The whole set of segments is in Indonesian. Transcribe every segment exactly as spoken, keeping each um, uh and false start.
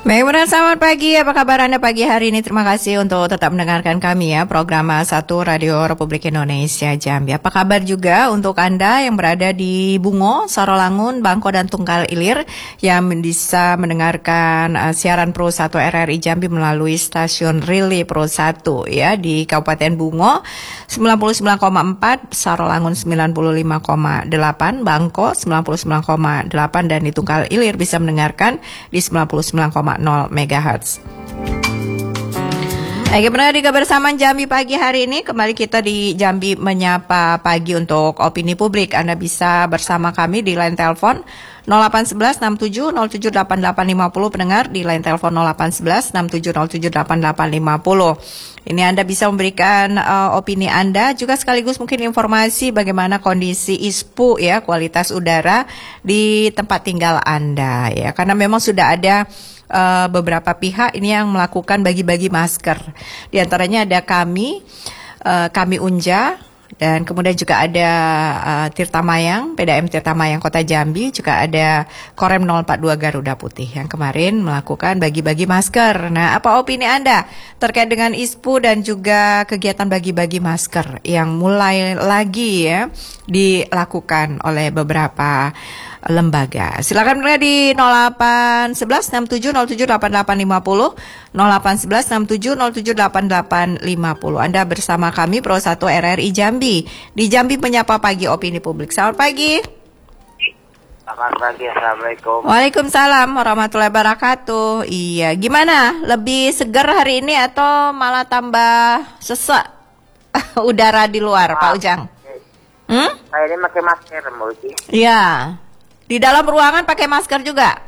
Baik, benar, selamat pagi. Apa kabar Anda pagi hari ini? Terima kasih untuk tetap mendengarkan kami ya, program satu Radio Republik Indonesia Jambi. Apa kabar juga untuk Anda yang berada di Bungo, Sarolangun, Bangko, dan Tunggal Ilir yang bisa mendengarkan uh, siaran Pro satu R R I Jambi melalui stasiun Relay Pro satu ya di Kabupaten Bungo sembilan puluh sembilan koma empat, Sarolangun sembilan puluh lima koma delapan, Bangko sembilan puluh sembilan koma delapan, dan di Tunggal Ilir bisa mendengarkan di sembilan puluh sembilan koma nol megahertz. Oke, benar, di kebersamaan Jambi pagi hari ini kembali kita di Jambi Menyapa Pagi untuk opini publik. Anda bisa bersama kami di line telepon nol delapan satu satu enam tujuh nol tujuh delapan delapan lima nol, pendengar di line telepon nol delapan satu satu enam tujuh nol tujuh delapan delapan lima nol. Ini Anda bisa memberikan uh, opini Anda, juga sekaligus mungkin informasi bagaimana kondisi I S P U ya, kualitas udara di tempat tinggal Anda ya. Karena memang sudah ada Uh, beberapa pihak ini yang melakukan bagi-bagi masker. Di antaranya ada kami, uh, kami Unja, dan kemudian juga ada uh, Tirta Mayang, P D M Tirta Mayang Kota Jambi, juga ada Korem nol empat dua Garuda Putih yang kemarin melakukan bagi-bagi masker. Nah, apa opini Anda terkait dengan I S P U dan juga kegiatan bagi-bagi masker yang mulai lagi ya dilakukan oleh beberapa lembaga? Silakan mulai di nol delapan satu satu enam tujuh nol tujuh delapan delapan lima nol, nol delapan satu satu enam tujuh nol tujuh delapan delapan lima nol. Anda bersama kami Pro satu R R I Jambi di Jambi Menyapa Pagi Opini Publik. Selamat pagi. Selamat pagi, Assalamualaikum. Waalaikumsalam warahmatullahi wabarakatuh. Iya, gimana? Lebih segar hari ini atau malah tambah sesek udara di luar, Pak Ujang? Hmm? Saya ini pakai masker, Mbak Uci. Iya. Di dalam ruangan pakai masker juga?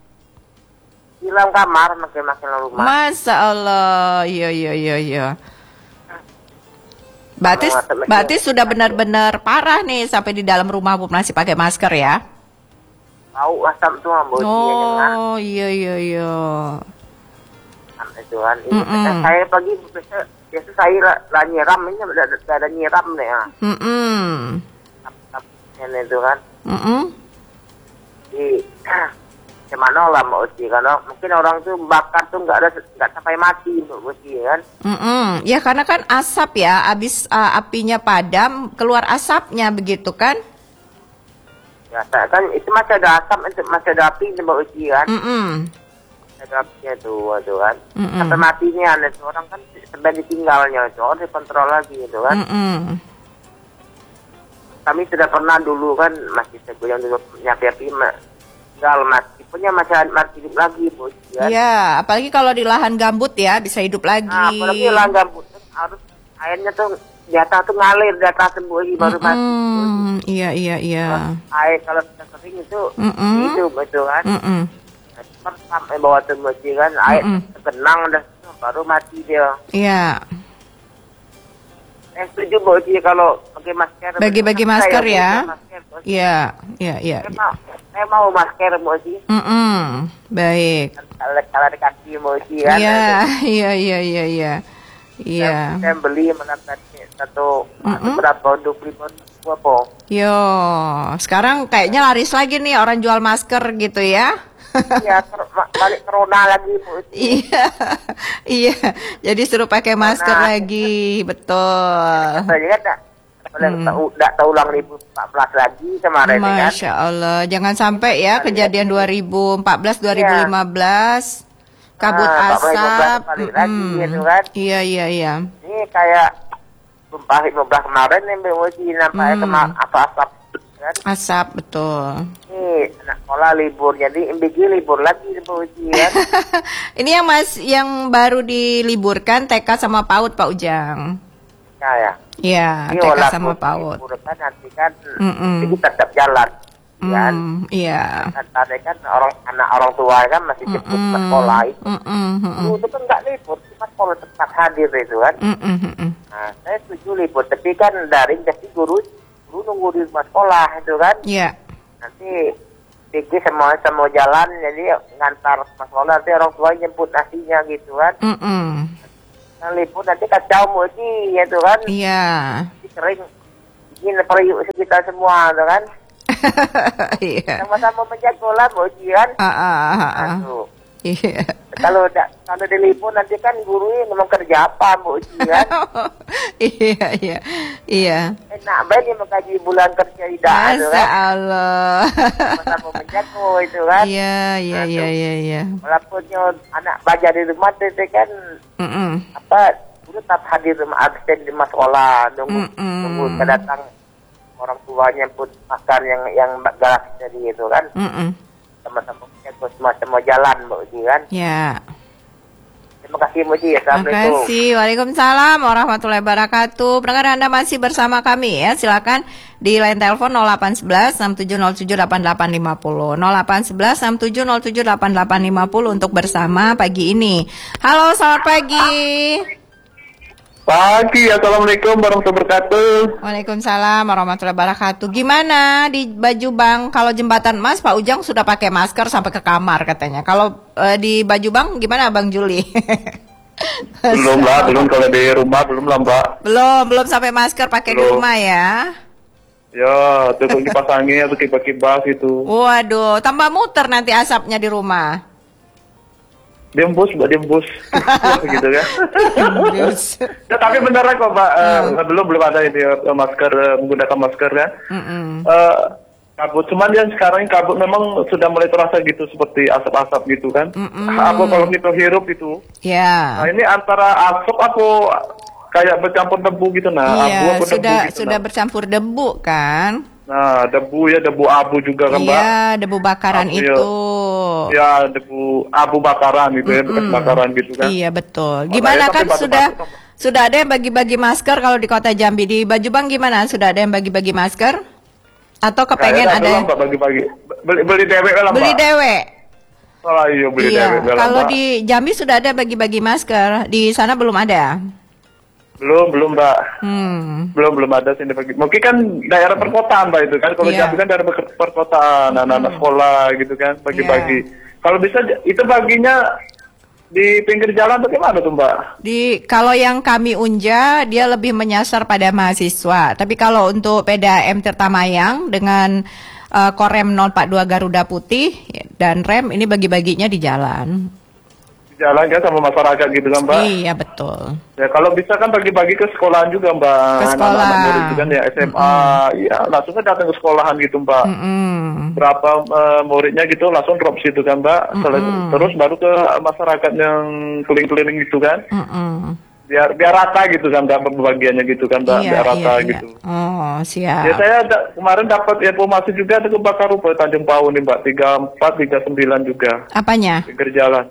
Di dalam kamar pakai masker rumah. Masya Allah, iya iya iya iya. Berarti, berarti sudah benar-benar parah nih sampai di dalam rumah pun masih pakai masker ya? Tahu asam tuh, Mbak Uci. Oh iya iya iya. Itu kan. Ini mm-mm. Saya pagi biasa, biasa saya lah, lah nyiram, ini ada, ada nyiram nih ya. Hmm. Ini itu kan. Hmm. Di gimana lah Mbak Uci, karena mungkin orang tuh bakar tuh nggak ada nggak sampai mati Mbak Uci kan. Mm-mm. Ya karena kan asap ya, abis uh, apinya padam keluar asapnya begitu kan? Ya kan itu masih ada asap, itu masih ada api Mbak Uci kan. Mm-mm. Ada apinya tuh, tuh kan. Mm-mm. Sampai matinya, itu orang kan sampai ditinggalnya itu orang dikontrol lagi itu kan. Mm-mm. Kami sudah pernah dulu kan masih yang dulu nyapi-api tinggal mati punya masih mati hidup lagi Bu. Iya, ya, apalagi kalau di lahan gambut ya bisa hidup lagi. Nah, apalagi lahan gambut harus airnya tuh di atas tuh ngalir di atas sembuh baru mati. Mm-mm. Iya iya iya. Air kalau kita sering itu Mm-mm. hidup itu kan. Mm-mm. Sampai bawah sembuh kan air tenang dah baru mati dia. Iya. Eh, setuju Bu Uci kalau pakai masker. Bagi-bagi masker ya. Iya, iya, iya. Saya mau masker Bu Uci. Mm-mm. Baik. Kalau kalau di kaki Bu Uci kan. Iya, iya, iya, iya, iya. Iya. Saya beli mana tadi satu berapa dua puluh lima apa? Yo, sekarang kayaknya laris lagi nih orang jual masker gitu ya. Iya, balik corona lagi Bu. Iya, iya. Jadi suruh pakai masker corona lagi, betul. Saya kan tidak tahu ulang dua ribu empat belas lagi kemarin kan. Masya Allah, jangan sampai ya kejadian dua ribu empat belas dua ribu lima belas kabut asap. Iya, iya, iya. Ini kayak empat lima belas kemarin nih Bu Uci nampaknya kema apa asap. Kan? Asap, betul. Ini anak sekolah libur, jadi M B G libur lagi Bu Uci kan. Ini yang mas yang baru diliburkan T K sama PAUD Pak Ujang. Ya ya. Iya, T K sama PAUD. Kan nanti kan kita tetap jalan. Mm, kan? Iya. Tadi kan orang anak orang tua kan masih jemput mm, ke sekolah itu. Mm, mm, mm, itu kan nggak libur, cuma sekolah tetap hadir itu kan. Mm, mm, mm. Nah, saya setuju libur, tapi kan daring jadi guru guru nunggu di rumah sekolah itu kan. Iya. Yeah. Nanti pikir semua semua jalan, jadi ngantar ke sekolah nanti orang tua jemput nasinya gitu kan. Mm, mm. Nah, libur nanti kacau moji itu kan. Iya. Yeah. Sering bikin periuk sekitar semua itu kan. Iya. Sama-sama menjaga lah moji kan. Ah, ah, ah, ah. Iya. Kalau da, kalau telepon nanti kan gurunya memang kerja apa Bu Uci kan? Iya iya iya. Enak banget mengkaji bulan kerja tidak ada kan? Allah. Sama menjago itu kan? Iya iya iya iya iya. Walaupunnya anak belajar di rumah itu kan mm -mm. apa guru tetap hadir absen di sekolah nunggu mm -mm. nunggu kedatang orang tuanya pun makan yang yang galak dari itu kan? Mm -mm. Sama-sama menjago semua jalan Bu Uci kan? Ya. Terima kasih Bu Uci. Assalamualaikum. Terima kasih. Waalaikumsalam warahmatullahi wabarakatuh. Pendengar Anda masih bersama kami ya. Silakan di line telepon nol delapan satu satu enam tujuh nol tujuh delapan delapan lima nol nol delapan satu satu enam tujuh nol tujuh delapan delapan lima nol untuk bersama pagi ini. Halo, selamat pagi. Pagi, Assalamualaikum warahmatullahi wabarakatuh. Waalaikumsalam warahmatullahi wabarakatuh. Gimana di Baju Bang? Kalau Jembatan Emas Pak Ujang sudah pakai masker sampai ke kamar katanya. Kalau uh, di Baju Bang gimana Bang Juli? Belum lah, belum kalau di rumah belum lah Mbak. Belum, belum sampai masker pakai di rumah ya. Ya, tutup dipasangi atau kipas-kipas itu. Waduh, tambah muter nanti asapnya di rumah. Diembus, Mbak, diembus. gitu kan. Diembus. Ya, tapi beneran kok, Mbak. Uh, belum belum ada ini uh, masker, uh, menggunakan masker ya. Mm -mm. Uh, kabut, cuman yang sekarang kabut memang sudah mulai terasa gitu seperti asap-asap gitu kan. Mm -mm. Apa kalau kita hirup itu? Ya. Yeah. Nah, ini antara asap apa kayak bercampur debu gitu nah. Iya, abu, sudah debu gitu, sudah nah. bercampur debu kan. Nah, debu ya, debu abu juga kan, Mbak. Iya, debu bakaran abu, itu. Ya. ya, debu abu bakaran gitu ya, bekas bakaran gitu kan. Iya, betul. Gimana kan sudah batu, sudah ada yang bagi-bagi masker kalau di Kota Jambi. Di Baju Bang gimana? Sudah ada yang bagi-bagi masker? Atau kepengen nah, ya, ada yang bagi-bagi? Beli, beli dewek lah, Mbak. Beli dewek. Oh, iya, beli iya. dewek lah, Kalau Mbak. di Jambi sudah ada bagi-bagi masker. Di sana belum ada. Belum, belum Mbak. Hmm. Belum, belum ada sini bagi. Mungkin kan daerah perkotaan Mbak itu kan. Kalau yeah. Jambi kan daerah perkotaan, anak-anak hmm. sekolah gitu kan, bagi-bagi. Yeah. Kalau bisa itu baginya di pinggir jalan atau gimana tuh Mbak? Di kalau yang kami unja dia lebih menyasar pada mahasiswa. Tapi kalau untuk P D A M Tirtamayang dengan uh, Korem nol empat dua Garuda Putih dan Rem ini bagi-baginya di jalan. Jalan kan sama masyarakat gitu kan Mbak? Iya betul. Ya kalau bisa kan bagi-bagi ke sekolahan juga Mbak. Ke sekolah. Anak-anak murid juga kan ya S M A, iya mm-hmm. langsung kan datang ke sekolahan gitu Mbak. Mm-hmm. Berapa uh, muridnya gitu langsung drop situ kan Mbak. Mm-hmm. Terus baru ke masyarakat yang keliling-keliling gitu kan. Mm-hmm. Biar biar rata gitu kan Mbak pembagiannya gitu kan Mbak, iya, biar rata iya, gitu. Iya. Oh siap. Ya saya da kemarin dapat informasi juga ada kebakar rupa Tanjung Pau nih Mbak, tiga empat tiga sembilan juga. Apanya? Pinggir jalan.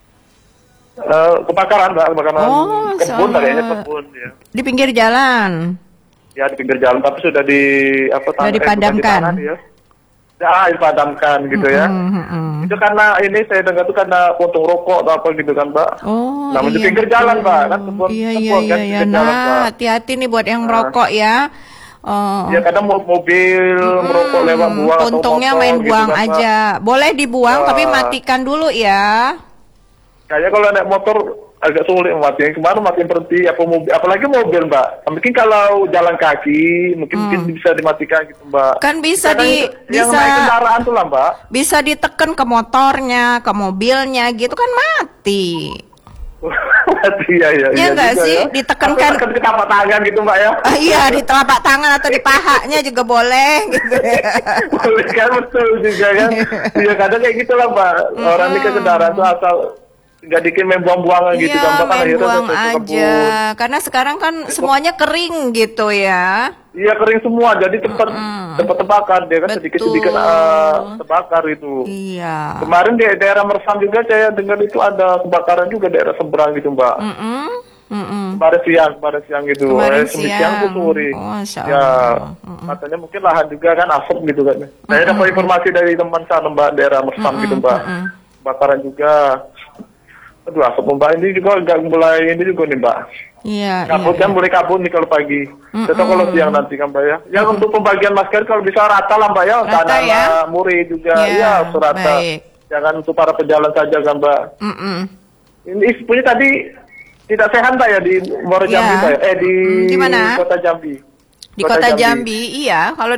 Uh, kebakaran Mbak, kebakaran oh, kebun kayaknya kebun ya. Di pinggir jalan. Ya di pinggir jalan tapi sudah di apa sudah dipadamkan. Eh, ya. Ya dipadamkan gitu mm -hmm, ya. Mm -hmm. Itu karena ini saya dengar itu karena puntung rokok atau apa gitu kan Mbak. Oh. Nah iya, di pinggir betul. Jalan Mbak kan kebun. Iya kebun, iya kan, iya iya. Nah hati-hati nih buat yang merokok nah. ya. Oh. Ya kadang mobil hmm, merokok lewat buang puntungnya atau motor, main buang gitu, kan, aja. Boleh dibuang nah. tapi matikan dulu ya. Kayaknya kalau naik motor agak sulit matikan. Kemarin matiin berhenti apa mobil, apalagi mobil Mbak. Mungkin kalau jalan kaki mungkin, hmm. mungkin bisa dimatikan gitu Mbak. Kan bisa kadang di yang bisa naik kendaraan tuh lah Mbak. Bisa ditekan ke motornya, ke mobilnya gitu kan mati. Mati ya ya. Ya enggak sih ya. Ditekankan ke telapak tangan gitu Mbak ya. Ah, iya di telapak tangan atau di pahanya juga boleh gitu. Boleh kan betul juga kan. Iya kadang kayak gitulah Mbak. Orang ini ke kendaraan tuh asal nggak dikit main buang-buangan gitu kan Mbak, main buang aja karena sekarang kan semuanya kering gitu ya. Iya kering semua jadi tempat mm. tempat terbakar dia kan sedikit-sedikit uh, terbakar itu. Iya. Kemarin di daerah Mersam juga saya dengar itu ada kebakaran juga daerah seberang gitu Mbak. Mm -mm. Mm -mm. Kemarin siang, kemarin siang gitu. Kemarin eh, siang tuh sore. Oh, ya, mm -mm. katanya mungkin lahan juga kan asap gitu kan. Saya dapat informasi dari teman saya Mbak daerah Mersam mm -mm. gitu Mbak. Mm -mm. Kebakaran juga. Aduh, asap Mbak ini juga agak mulai ini juga nih Mbak. Iya. Kabut iya, kan iya. Boleh kabut nih kalau pagi. Mm -mm. Kalau siang nanti kan Mbak ya. Yang mm. untuk pembagian masker kalau bisa rata lah Mbak ya. Rata ya. Murid juga ya, ya rata. Jangan untuk para pejalan saja kan Mbak. Mm -mm. Ini punya tadi tidak sehat Mbak ya di Muara Jambi ya. Mbak ya. Eh di, di mana? Kota Jambi. Di Kota, Kota Jambi. Jambi, iya. Kalau